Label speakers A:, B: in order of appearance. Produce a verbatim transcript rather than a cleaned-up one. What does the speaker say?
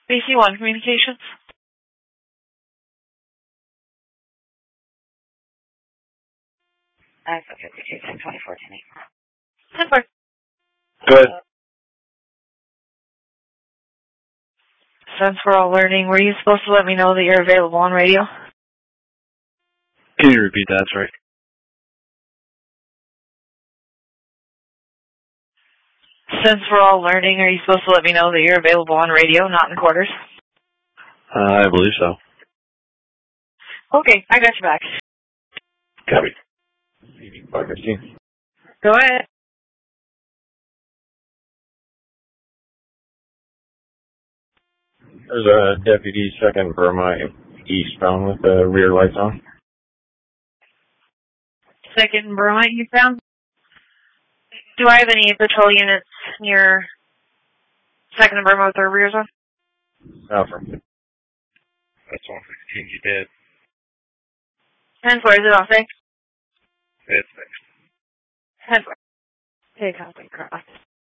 A: B C one Communications.
B: Alpha fifty-two, ten twenty-four, ten eight.
A: ten four.
C: Good.
A: Since we're all learning, were you supposed to let me know that you're available on radio?
C: Can you repeat that, sorry?
A: Since we're all learning, are you supposed to let me know that you're available on radio, not in quarters?
C: Uh, I believe so.
A: Okay, I got you back.
C: Copy. five fifteen.
A: Go ahead.
C: There's a deputy second Burma eastbound with the rear lights on.
A: Second Burma eastbound. Do I have any patrol units near Second Burma with their rears on?
C: Alpha. That's one fifteen, you did.
A: ten four, is it all fixed?
C: It's fixed.
A: ten four. Take copy, cross.